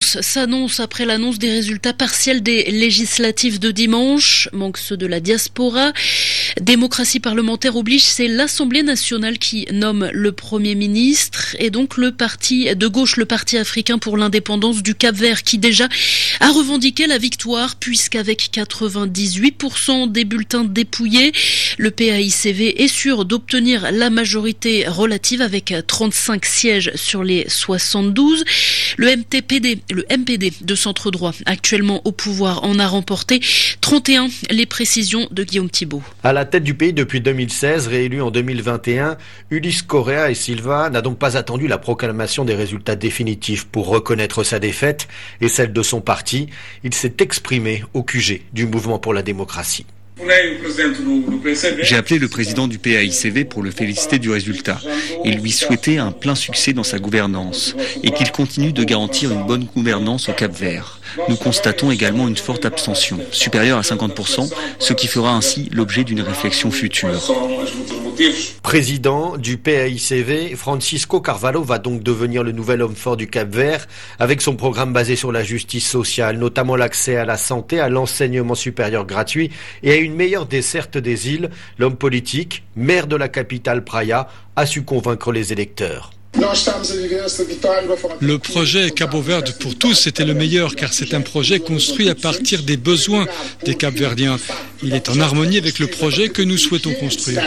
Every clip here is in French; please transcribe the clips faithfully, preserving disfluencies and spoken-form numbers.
silence s'annonce après l'annonce des résultats partiels des législatives de dimanche. Manque ceux de la diaspora. Démocratie parlementaire oblige, c'est l'Assemblée nationale qui nomme le Premier ministre et donc le parti de gauche, le Parti africain pour l'indépendance du Cap-Vert, qui déjà a revendiqué la victoire puisqu'avec quatre-vingt-dix-huit pour cent des bulletins dépouillés, le P A I C V est sûr d'obtenir la majorité relative avec trente-cinq sièges sur les soixante-douze. Le M T P D, le M P D de centre droit, actuellement au pouvoir, en a remporté trente et un. Les précisions de Guillaume Thibault. À la tête du pays depuis deux mille seize, réélu en deux mille vingt et un, Ulysse Correa et Silva n'a donc pas attendu la proclamation des résultats définitifs pour reconnaître sa défaite et celle de son parti. Il s'est exprimé au Q G du Mouvement pour la démocratie. J'ai appelé le président du P A I C V pour le féliciter du résultat et lui souhaiter un plein succès dans sa gouvernance et qu'il continue de garantir une bonne gouvernance au Cap-Vert. Nous constatons également une forte abstention, supérieure à cinquante pour cent, ce qui fera ainsi l'objet d'une réflexion future. Président du P A I C V, Francisco Carvalho va donc devenir le nouvel homme fort du Cap-Vert avec son programme basé sur la justice sociale, notamment l'accès à la santé, à l'enseignement supérieur gratuit et à une meilleure desserte des îles. L'homme politique, maire de la capitale Praia, a su convaincre les électeurs. Le projet Cabo Verde pour tous était le meilleur car c'est un projet construit à partir des besoins des Cap-Verdiens. Il est en harmonie avec le projet que nous souhaitons construire.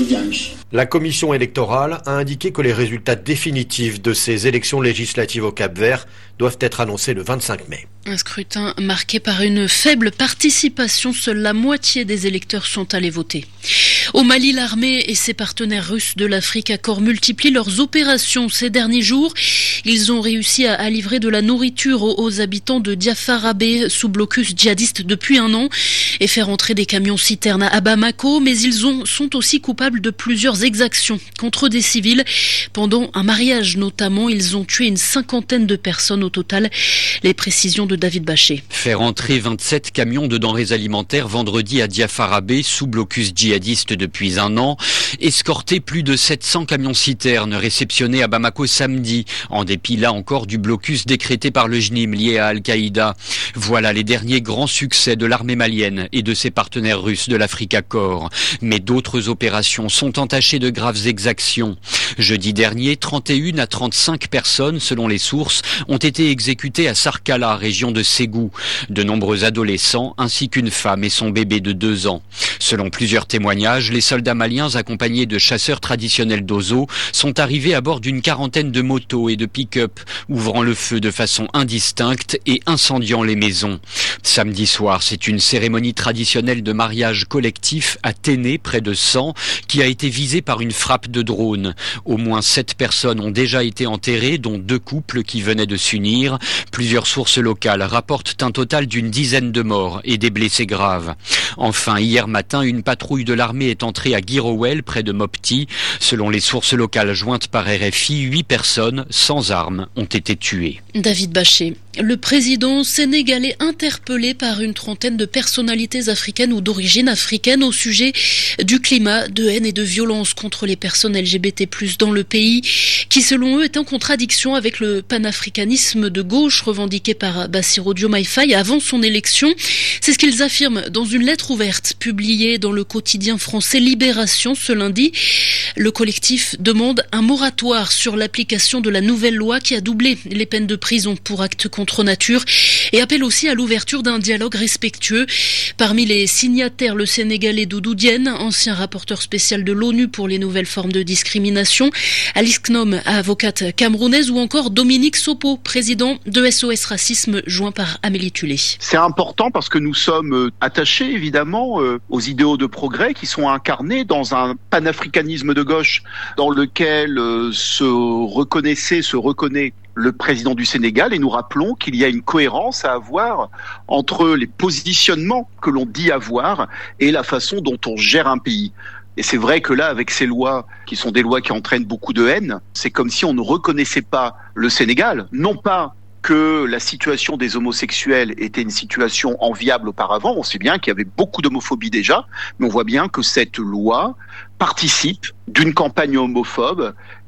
La commission électorale a indiqué que les résultats définitifs de ces élections législatives au Cap-Vert doivent être annoncés le vingt-cinq mai. Un scrutin marqué par une faible participation. Seule la moitié des électeurs sont allés voter. Au Mali, l'armée et ses partenaires russes de l'Afrique Accord multiplient leurs opérations ces derniers jours. Ils ont réussi à, à livrer de la nourriture aux, aux habitants de Diafarabé, sous blocus djihadiste depuis un an, et faire entrer des camions-citernes à Bamako. Mais ils ont, sont aussi coupables de plusieurs exactions contre des civils. Pendant un mariage notamment, ils ont tué une cinquantaine de personnes au total. Les précisions de David Bachet. Faire entrer vingt-sept camions de denrées alimentaires vendredi à Diafarabé, sous blocus djihadiste depuis un an. Escorter plus de sept cents camions-citernes réceptionnés à Bamako samedi, en dépit là encore du blocus décrété par le J N I M lié à Al-Qaïda. Voilà les derniers grands succès de l'armée malienne et de ses partenaires russes de l'Afrique Accord. Mais d'autres opérations sont entachées de graves exactions. Jeudi dernier, trente et un à trente-cinq personnes, selon les sources, ont été exécutées à Sarkala, région de Ségou. De nombreux adolescents ainsi qu'une femme et son bébé de deux ans. Selon plusieurs témoignages, les soldats maliens accompagnés de chasseurs traditionnels d'Ozo sont arrivés à bord d'une quarantaine de motos et de pick-up, ouvrant le feu de façon indistincte et incendiant les maisons. Samedi soir, c'est une cérémonie traditionnelle de mariage collectif à Téné, près de Sens, qui a été visée par une frappe de drone. Au moins sept personnes ont déjà été enterrées, dont deux couples qui venaient de s'unir. Plusieurs sources locales rapportent un total d'une dizaine de morts et des blessés graves. Enfin, hier matin, une patrouille de l'armée est entrée à Guirowell, près de Mopti. Selon les sources locales jointes par R F I, huit personnes sans armes ont été tuées. David Bachet. Le président sénégalais interpellé par une trentaine de personnalités africaines ou d'origine africaine au sujet du climat de haine et de violence contre les personnes L G B T plus, dans le pays, qui selon eux est en contradiction avec le panafricanisme de gauche revendiqué par Bassirou Diomaye Faye avant son élection. C'est ce qu'ils affirment dans une lettre ouverte publiée dans le quotidien français Libération ce lundi. Le collectif demande un moratoire sur l'application de la nouvelle loi qui a doublé les peines de prison pour actes contre nature et appelle aussi à l'ouverture d'un dialogue respectueux. Parmi les signataires, le Sénégalais Doudou Diène, ancien rapporteur spécial de l'ONU pour les nouvelles formes de discrimination, Alice Knom, avocate camerounaise, ou encore Dominique Sopo, président de S O S Racisme, joint par Amélie Tulé. C'est important parce que nous sommes attachés évidemment aux idéaux de progrès qui sont incarnés dans un panafricanisme de gauche dans lequel se reconnaissait, se reconnaît le président du Sénégal, et nous rappelons qu'il y a une cohérence à avoir entre les positionnements que l'on dit avoir et la façon dont on gère un pays. Et c'est vrai que là, avec ces lois, qui sont des lois qui entraînent beaucoup de haine, c'est comme si on ne reconnaissait pas le Sénégal, non pas que la situation des homosexuels était une situation enviable auparavant, on sait bien qu'il y avait beaucoup d'homophobie déjà, mais on voit bien que cette loi participe d'une campagne homophobe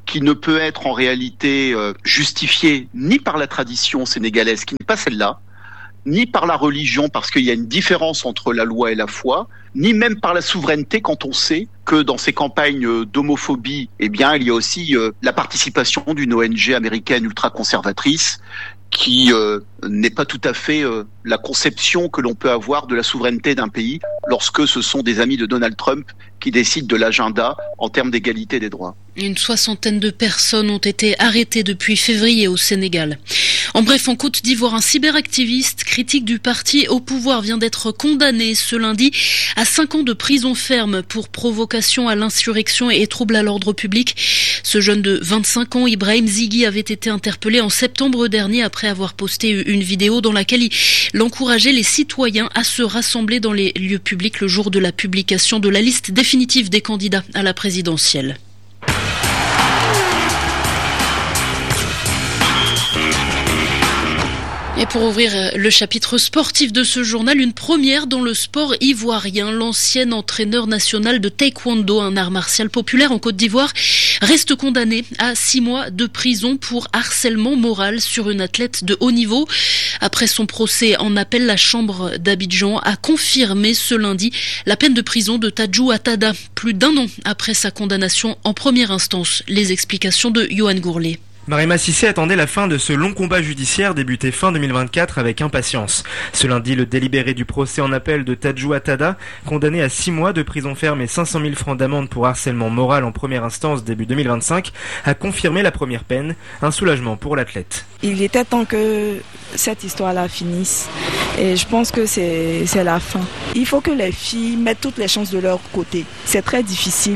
qui ne peut être en réalité euh, justifié ni par la tradition sénégalaise, qui n'est pas celle-là, ni par la religion, parce qu'il y a une différence entre la loi et la foi, ni même par la souveraineté, quand on sait que dans ces campagnes d'homophobie, eh bien, il y a aussi euh, la participation d'une O N G américaine ultra-conservatrice qui euh, n'est pas tout à fait euh, la conception que l'on peut avoir de la souveraineté d'un pays lorsque ce sont des amis de Donald Trump qui décident de l'agenda en termes d'égalité des droits. Une soixantaine de personnes ont été arrêtées depuis février au Sénégal. En bref, en Côte d'Ivoire, un cyberactiviste critique du parti au pouvoir vient d'être condamné ce lundi à cinq ans de prison ferme pour provocation à l'insurrection et trouble à l'ordre public. Ce jeune de vingt-cinq ans, Ibrahim Zigui, avait été interpellé en septembre dernier après avoir posté une vidéo dans laquelle il encourageait les citoyens à se rassembler dans les lieux publics le jour de la publication de la liste définitive des candidats à la présidentielle. Et pour ouvrir le chapitre sportif de ce journal, une première dans le sport ivoirien. L'ancien entraîneur national de taekwondo, un art martial populaire en Côte d'Ivoire, reste condamné à six mois de prison pour harcèlement moral sur une athlète de haut niveau. Après son procès en appel, la Chambre d'Abidjan a confirmé ce lundi la peine de prison de Tadjou Atada, plus d'un an après sa condamnation en première instance. Les explications de Yohan Gourlet. Mariema Cissé attendait la fin de ce long combat judiciaire débuté fin deux mille vingt-quatre avec impatience. Ce lundi, le délibéré du procès en appel de Tadjou Atada, condamné à six mois de prison ferme et cinq cent mille francs d'amende pour harcèlement moral en première instance début deux mille vingt-cinq, a confirmé la première peine, un soulagement pour l'athlète. Il était temps que cette histoire-là finisse et je pense que c'est, c'est la fin. Il faut que les filles mettent toutes les chances de leur côté. C'est très difficile,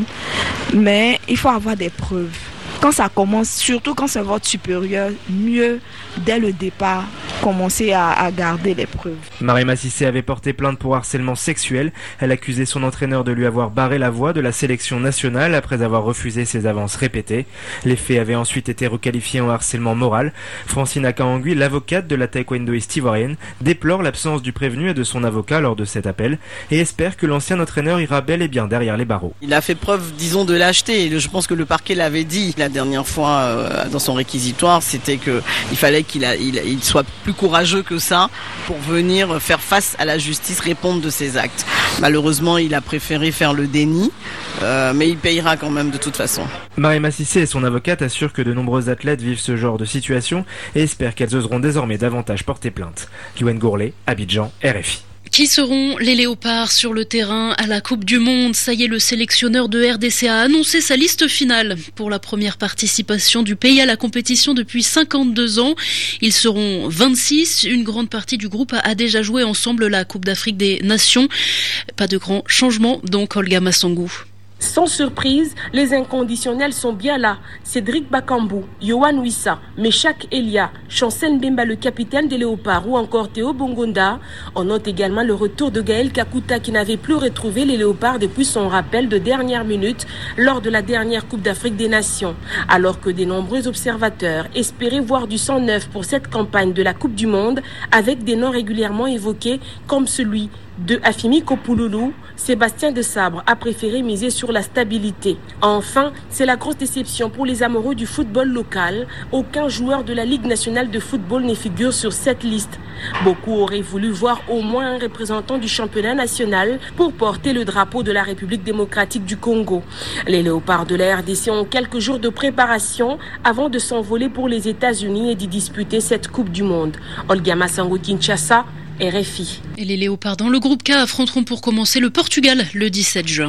mais il faut avoir des preuves. Quand ça commence, surtout quand c'est votre supérieur, mieux dès le départ commencer à, à garder les preuves. Mariema Cissé avait porté plainte pour harcèlement sexuel. Elle accusait son entraîneur de lui avoir barré la voie de la sélection nationale après avoir refusé ses avances répétées. Les faits avaient ensuite été requalifiés en harcèlement moral. Francine Akaangui, l'avocate de la taekwondoïste ivoirienne, déplore l'absence du prévenu et de son avocat lors de cet appel et espère que l'ancien entraîneur ira bel et bien derrière les barreaux. Il a fait preuve, disons, de lâcheté. Je pense que le parquet l'avait dit la dernière fois euh, dans son réquisitoire, c'était qu'il fallait qu'il a, il, il soit plus courageux que ça pour venir faire face à la justice, répondre de ses actes. Malheureusement, il a préféré faire le déni, euh, mais il payera quand même de toute façon. Mariema Cissé et son avocate assurent que de nombreux athlètes vivent ce genre de situation et espèrent qu'elles oseront désormais davantage porter plainte. Yohan Gourlet, Abidjan, R F I. Qui seront les léopards sur le terrain à la Coupe du Monde? Ça y est, le sélectionneur de R D C a annoncé sa liste finale pour la première participation du pays à la compétition depuis cinquante-deux ans. Ils seront vingt-six. Une grande partie du groupe a déjà joué ensemble la Coupe d'Afrique des Nations. Pas de grands changements, donc Olga Massangou. Sans surprise, les inconditionnels sont bien là. Cédric Bakambu, Yohan Wissa, Meshak Elia, Chancel Mbemba, le capitaine des Léopards, ou encore Théo Bongonda. On note également le retour de Gaël Kakuta qui n'avait plus retrouvé les Léopards depuis son rappel de dernière minute lors de la dernière Coupe d'Afrique des Nations. Alors que de nombreux observateurs espéraient voir du sang neuf pour cette campagne de la Coupe du Monde avec des noms régulièrement évoqués comme celui de Afimi Kopouloulou, Sébastien de Sabre a préféré miser sur la stabilité. Enfin, c'est la grosse déception pour les amoureux du football local. Aucun joueur de la Ligue nationale de football ne figure sur cette liste. Beaucoup auraient voulu voir au moins un représentant du championnat national pour porter le drapeau de la République démocratique du Congo. Les Léopards de la R D C ont quelques jours de préparation avant de s'envoler pour les États-Unis et d'y disputer cette Coupe du Monde. Olga Massango, Kinshasa, R F I. Et les Léopards dans le groupe K affronteront pour commencer le Portugal le dix-sept juin.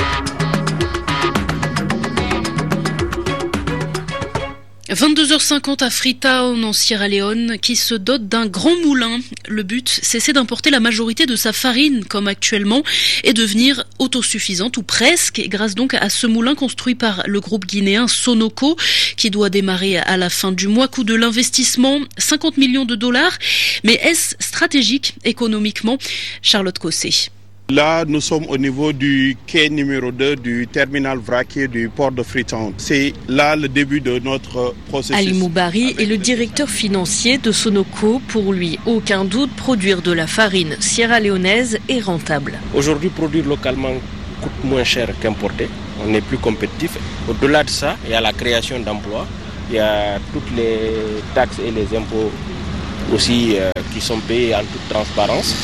vingt-deux heures cinquante à Freetown en Sierra Leone qui se dote d'un grand moulin. Le but, c'est d'importer la majorité de sa farine comme actuellement et devenir autosuffisante ou presque grâce donc à ce moulin construit par le groupe guinéen Sonoco qui doit démarrer à la fin du mois. Coût de l'investissement, cinquante millions de dollars. Mais est-ce stratégique économiquement? Charlotte Cossé. Là, nous sommes au niveau du quai numéro deux du terminal vraquier du port de Freetown. C'est là le début de notre processus. Ali Moubari est le directeur financier de Sonoco. Pour lui, aucun doute, produire de la farine sierra-léonaise est rentable. Aujourd'hui, produire localement coûte moins cher qu'importer. on est plus compétitif. Au-delà de ça, il y a la création d'emplois, il y a toutes les taxes et les impôts aussi euh, qui sont payés en toute transparence.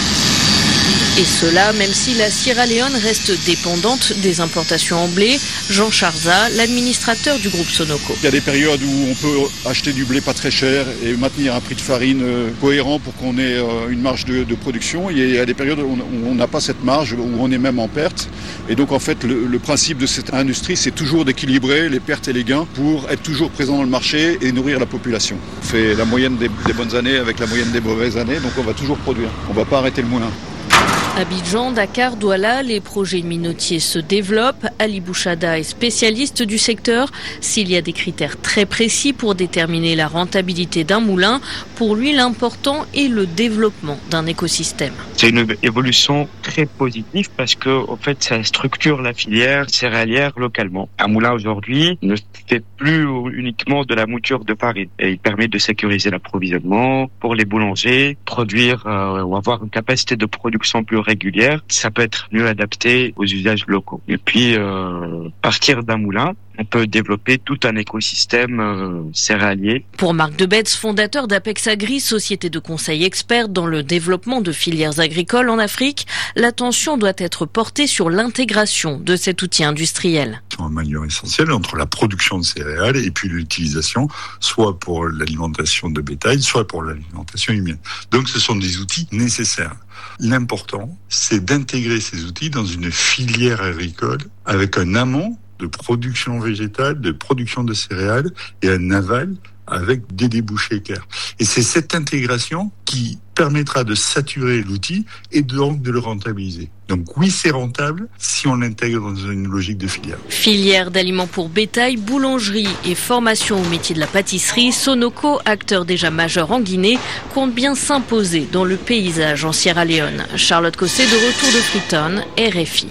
Et cela, même si la Sierra Leone reste dépendante des importations en blé. Jean Charza, l'administrateur du groupe Sonoco. Il y a des périodes où on peut acheter du blé pas très cher et maintenir un prix de farine cohérent pour qu'on ait une marge de, de production. Il y a des périodes où on n'a pas cette marge, où on est même en perte. Et donc en fait, le, le principe de cette industrie, c'est toujours d'équilibrer les pertes et les gains pour être toujours présent dans le marché et nourrir la population. On fait la moyenne des, des bonnes années avec la moyenne des mauvaises années, donc on va toujours produire. On ne va pas arrêter le moulin. Abidjan, Dakar, Douala, les projets minotiers se développent. Ali Bouchada est spécialiste du secteur. S'il y a des critères très précis pour déterminer la rentabilité d'un moulin, pour lui, l'important est le développement d'un écosystème. C'est une évolution très positive parce que, au fait, ça structure la filière céréalière localement. Un moulin aujourd'hui ne fait plus uniquement de la mouture de farine et il permet de sécuriser l'approvisionnement pour les boulangers, produire euh, ou avoir une capacité de production plus régulière. Ça peut être mieux adapté aux usages locaux. Et puis, euh, partir d'un moulin, on peut développer tout un écosystème euh, céréalier. Pour Marc Debetz, fondateur d'Apex Agri, société de conseil experte dans le développement de filières agricoles en Afrique, l'attention doit être portée sur l'intégration de cet outil industriel. C'est un maillon essentiel entre la production de céréales et puis l'utilisation, soit pour l'alimentation de bétail, soit pour l'alimentation humaine. Donc ce sont des outils nécessaires. L'important, c'est d'intégrer ces outils dans une filière agricole avec un amont de production végétale, de production de céréales et un aval avec des débouchés clairs. Et c'est cette intégration qui permettra de saturer l'outil et donc de le rentabiliser. Donc oui, c'est rentable si on l'intègre dans une logique de filière. Filière d'aliments pour bétail, boulangerie et formation au métier de la pâtisserie, Sonoco, acteur déjà majeur en Guinée, compte bien s'imposer dans le paysage en Sierra Leone. Charlotte Cosset de retour de Freetown, R F I.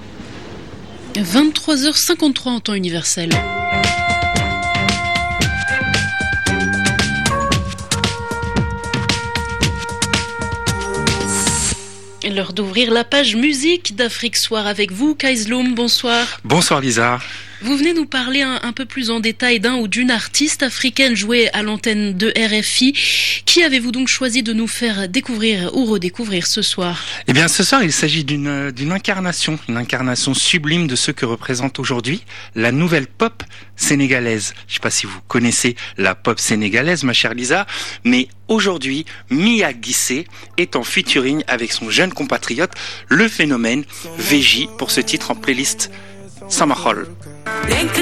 vingt-trois heures cinquante-trois en temps universel. L'heure d'ouvrir la page musique d'Afrique Soir avec vous, Kaizloum, bonsoir. Bonsoir Lisa. Vous venez nous parler un, un peu plus en détail d'un ou d'une artiste africaine jouée à l'antenne de R F I. Qui avez-vous donc choisi de nous faire découvrir ou redécouvrir ce soir ? Eh bien, ce soir, il s'agit d'une, d'une incarnation, une incarnation sublime de ce que représente aujourd'hui la nouvelle pop sénégalaise. Je ne sais pas si vous connaissez la pop sénégalaise, ma chère Lisa, mais aujourd'hui, Mia Guissé est en featuring avec son jeune compatriote, le phénomène V J, pour ce titre en playlist Samahol.